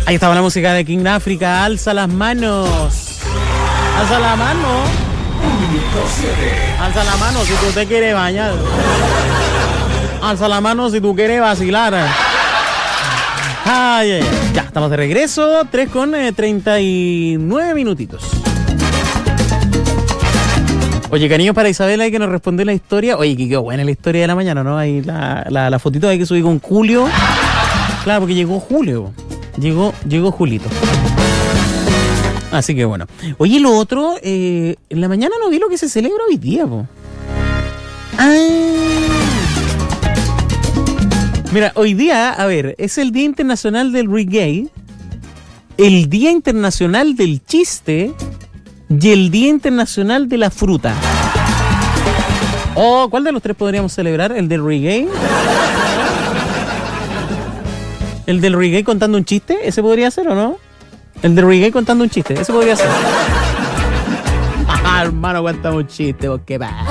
Ahí estaba la música de King África. Alza las manos. Alza la mano. Alza la mano si tú te quieres bañar. Alza la mano si tú quieres vacilar. Ay, ay, ay. Ya, estamos de regreso. 3:39 minutitos. Oye, cariños para Isabela, que nos respondió la historia. Oye, que quedó buena la historia de la mañana, ¿no? Ahí la fotito hay que subir con Julio. Claro, porque llegó Julio. Llegó Julito. Así que bueno. Oye, lo otro, en la mañana no vi lo que se celebra hoy día, po. Mira, hoy día, a ver, es el Día Internacional del Reggae, el Día Internacional del Chiste y el Día Internacional de la Fruta. ¿Cuál de los tres podríamos celebrar? ¿El del reggae? ¿El del reggae contando un chiste? ¿Ese podría ser o no? El del reggae contando un chiste, ese podría ser. Hermano, cuéntame un chiste, ¿por qué va?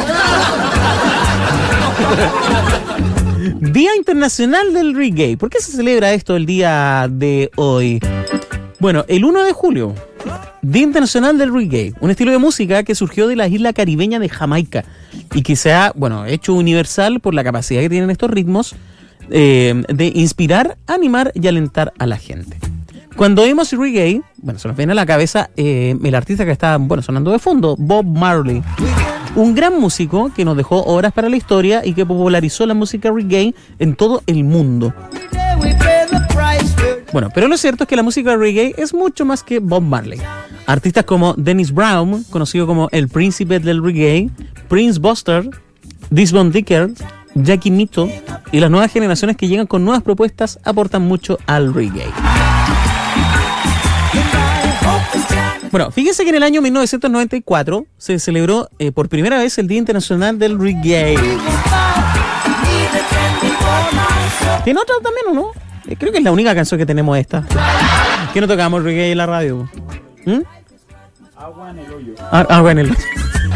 Día Internacional del Reggae. ¿Por qué se celebra esto el día de hoy? Bueno, el 1 de julio, Día Internacional del Reggae, un estilo de música que surgió de la isla caribeña de Jamaica y que se ha, hecho universal por la capacidad que tienen estos ritmos de inspirar, animar y alentar a la gente. Cuando oímos reggae, se nos viene a la cabeza el artista que está, sonando de fondo, Bob Marley. Un gran músico que nos dejó obras para la historia y que popularizó la música reggae en todo el mundo. Pero lo cierto es que la música reggae es mucho más que Bob Marley. Artistas como Dennis Brown, conocido como el príncipe del reggae, Prince Buster, Desmond Dekker, Jackie Mito y las nuevas generaciones que llegan con nuevas propuestas aportan mucho al reggae. Fíjense que en el año 1994 se celebró por primera vez el Día Internacional del Reggae. ¿Tiene otra también o no? Creo que es la única canción que tenemos esta. ¿Qué no tocamos reggae en la radio? Agua en el hoyo. Agua en el hoyo.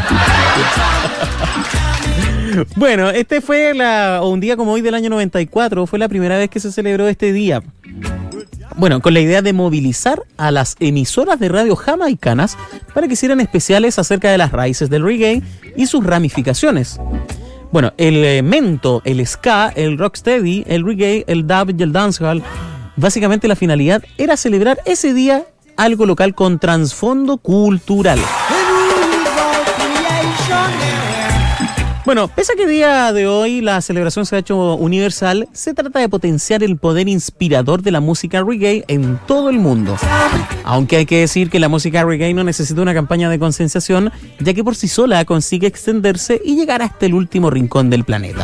Este fue un día como hoy del año 94, fue la primera vez que se celebró este día. Con la idea de movilizar a las emisoras de radio jamaicanas para que hicieran especiales acerca de las raíces del reggae y sus ramificaciones. El mento, el ska, el rocksteady, el reggae, el dub y el dancehall, básicamente la finalidad era celebrar ese día algo local con trasfondo cultural. Pese a que el día de hoy la celebración se ha hecho universal, se trata de potenciar el poder inspirador de la música reggae en todo el mundo. Aunque hay que decir que la música reggae no necesita una campaña de concienciación, ya que por sí sola consigue extenderse y llegar hasta el último rincón del planeta.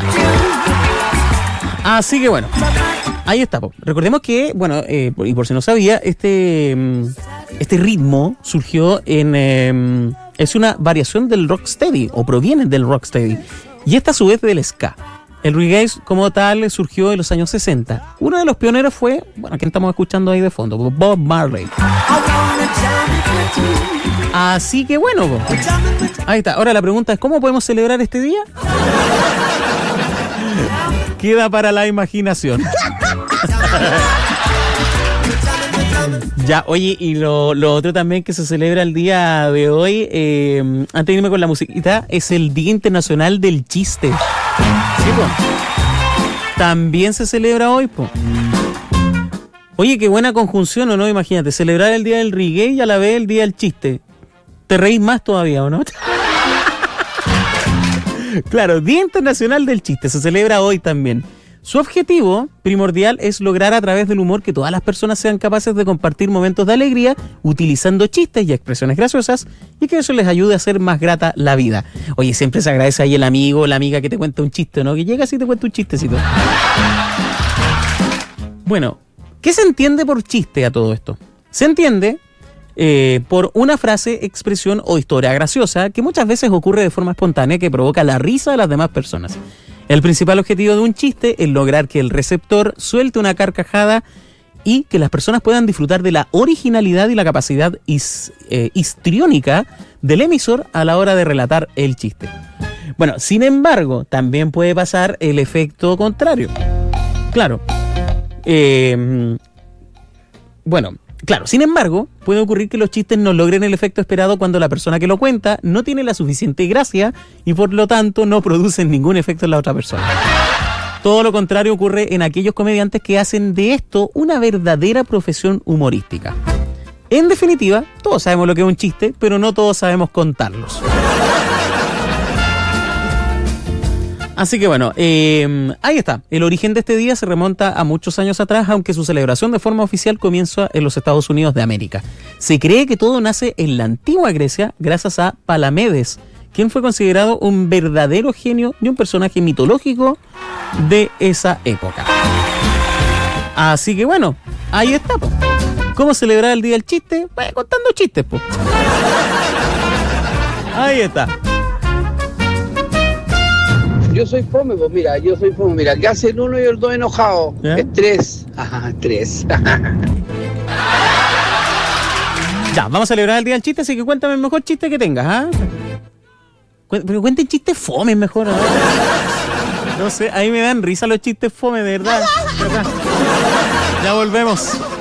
Así que ahí está. Recordemos que, y por si no sabía, este ritmo surgió es una variación del rocksteady, o proviene del rocksteady, y esta a su vez del ska. El reggae como tal surgió en los años 60. Uno de los pioneros fue, quien estamos escuchando ahí de fondo, Bob Marley. Así que ahí está. Ahora la pregunta es, ¿cómo podemos celebrar este día? Queda para la imaginación. Ya, oye, y lo otro también que se celebra el día de hoy, antes de irme con la musiquita, es el Día Internacional del Chiste. Sí, también se celebra hoy, Oye, qué buena conjunción, ¿o no? Imagínate, celebrar el Día del Reggae y a la vez el Día del Chiste. ¿Te reís más todavía, o no? Claro, Día Internacional del Chiste, se celebra hoy también. Su objetivo primordial es lograr a través del humor que todas las personas sean capaces de compartir momentos de alegría utilizando chistes y expresiones graciosas y que eso les ayude a hacer más grata la vida. Oye, siempre se agradece ahí el amigo o la amiga que te cuenta un chiste, ¿no? Que llega así y te cuenta un chistecito. ¿Qué se entiende por chiste a todo esto? Se entiende por una frase, expresión o historia graciosa que muchas veces ocurre de forma espontánea que provoca la risa de las demás personas. El principal objetivo de un chiste es lograr que el receptor suelte una carcajada y que las personas puedan disfrutar de la originalidad y la capacidad histriónica del emisor a la hora de relatar el chiste. Sin embargo, también puede pasar el efecto contrario. Claro. Claro, sin embargo, puede ocurrir que los chistes no logren el efecto esperado cuando la persona que lo cuenta no tiene la suficiente gracia y por lo tanto no producen ningún efecto en la otra persona. Todo lo contrario ocurre en aquellos comediantes que hacen de esto una verdadera profesión humorística. En definitiva, todos sabemos lo que es un chiste, pero no todos sabemos contarlos. Así que bueno, ahí está. El origen de este día se remonta a muchos años atrás, aunque su celebración de forma oficial comienza en los Estados Unidos de América. Se cree que todo nace en la antigua Grecia gracias a Palamedes, quien fue considerado un verdadero genio y un personaje mitológico de esa época. Así que bueno, ahí está, po. ¿Cómo celebrar el Día del Chiste? Pues contando chistes, po. Ahí está. Yo soy fome, pues mira, ¿Qué hace el 1 y el 2 enojados? ¿Ya? Estrés. Ajá, estrés. Ya, vamos a celebrar el Día del Chiste, así que cuéntame el mejor chiste que tengas, ¿ah? Pero cuenten chistes fome mejor, ¿ah? No sé, ahí me dan risa los chistes fome, de verdad. Ya volvemos.